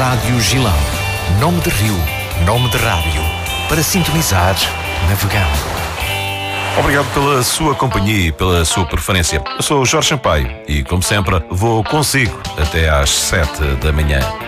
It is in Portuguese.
Rádio Gilão. Nome de rio, nome de rádio. Para sintonizar, navegando. Obrigado pela sua companhia e pela sua preferência. Eu sou o Jorge Sampaio e, como sempre, vou consigo até às 7 da manhã.